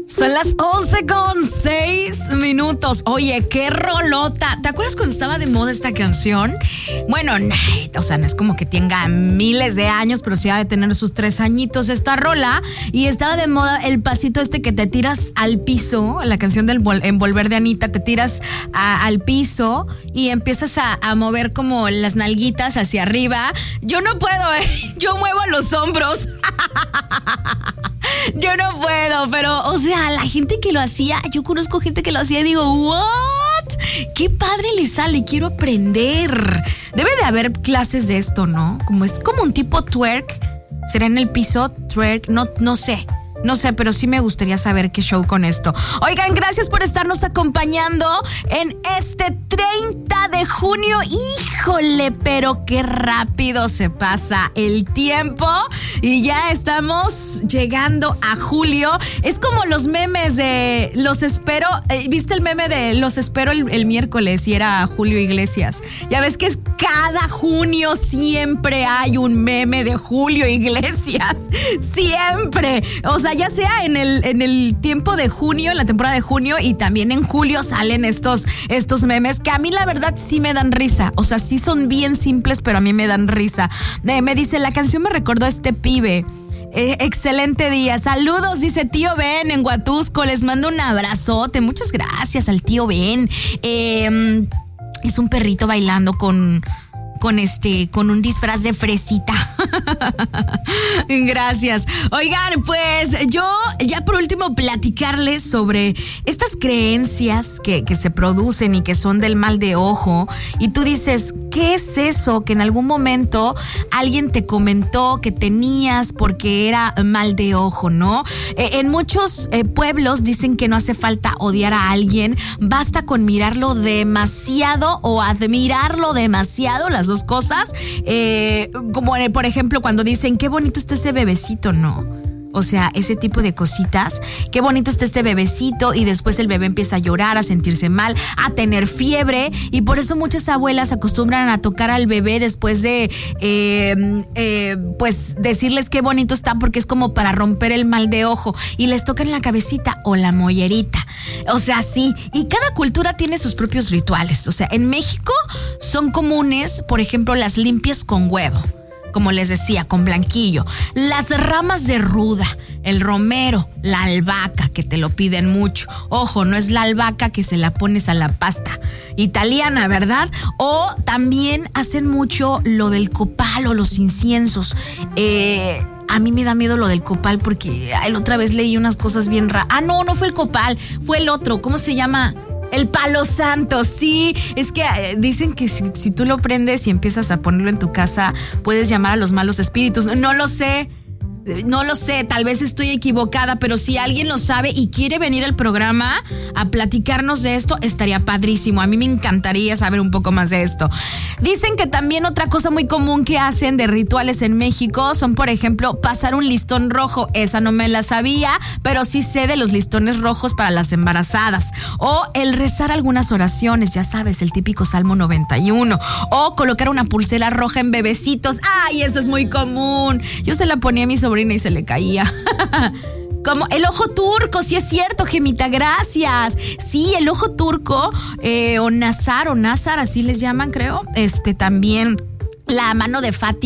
Son las 11:06. Oye, qué rolota. ¿Te acuerdas cuando estaba de moda esta canción? Bueno, no es como que tenga miles de años, pero sí ha de tener sus 3 añitos esta rola. Y estaba de moda el pasito que te tiras al piso, la canción del Envolver de Anita, te tiras al piso y empiezas a mover como las nalguitas hacia arriba. Yo no puedo, yo muevo los hombros. Yo no puedo, pero, la gente que lo hacía, yo conozco gente que lo hacía y digo, ¿what? Qué padre le sale, quiero aprender. Debe de haber clases de esto, ¿no? Es como un tipo twerk. ¿Será en el piso twerk? No sé, pero sí me gustaría saber qué show con esto. Oigan, gracias por estarnos acompañando en este 30 de junio. Híjole, pero qué rápido se pasa el tiempo y ya estamos llegando a julio. Es como los memes de los espero. ¿Viste el meme de los espero el miércoles? Y era Julio Iglesias. Ya ves que es cada junio, siempre hay un meme de Julio Iglesias. Siempre. Ya sea en el tiempo de junio, en la temporada de junio, y también en julio salen estos memes que a mí la verdad sí me dan risa. Sí son bien simples, pero a mí me dan risa. Me dice, la canción me recordó a este pibe. Excelente día. Saludos, dice tío Ben en Huatusco. Les mando un abrazote. Muchas gracias al tío Ben. Es un perrito bailando con un disfraz de fresita. Gracias. Oigan, pues yo ya por último platicarles sobre estas creencias que se producen y que son del mal de ojo. Y tú dices, ¿qué es eso que en algún momento alguien te comentó que tenías porque era mal de ojo, ¿no? En muchos pueblos dicen que no hace falta odiar a alguien, basta con mirarlo demasiado o admirarlo demasiado, las dos cosas, como por ejemplo cuando dicen qué bonito está ese bebecito, ¿no? Ese tipo de cositas. Qué bonito está este bebecito, y después el bebé empieza a llorar, a sentirse mal, a tener fiebre, y por eso muchas abuelas acostumbran a tocar al bebé después de pues decirles qué bonito está, porque es como para romper el mal de ojo, y les tocan la cabecita o la mollerita. Sí, y cada cultura tiene sus propios rituales. En México son comunes, por ejemplo, las limpias con huevo, como les decía, con blanquillo, las ramas de ruda, el romero, la albahaca, que te lo piden mucho. Ojo, no es la albahaca que se la pones a la pasta italiana, ¿verdad? O también hacen mucho lo del copal o los inciensos. A mí me da miedo lo del copal porque la otra vez leí unas cosas bien raras. No fue el copal, fue el otro. ¿Cómo se llama? El palo santo, sí. Es que dicen que si tú lo prendes y empiezas a ponerlo en tu casa, puedes llamar a los malos espíritus. No lo sé, tal vez estoy equivocada, pero si alguien lo sabe y quiere venir al programa a platicarnos de esto, estaría padrísimo. A mí me encantaría saber un poco más de esto. Dicen que también otra cosa muy común que hacen de rituales en México son, por ejemplo, pasar un listón rojo. Esa no me la sabía, pero sí sé de los listones rojos para las embarazadas. O el rezar algunas oraciones, ya sabes, el típico Salmo 91. O colocar una pulsera roja en bebecitos. ¡Ay, eso es muy común! Yo se la ponía a mi sobrina y se le caía. Como el ojo turco, sí es cierto, Gemita, gracias. Sí, el ojo turco, o Nazar, así les llaman, creo. También la mano de Fátima.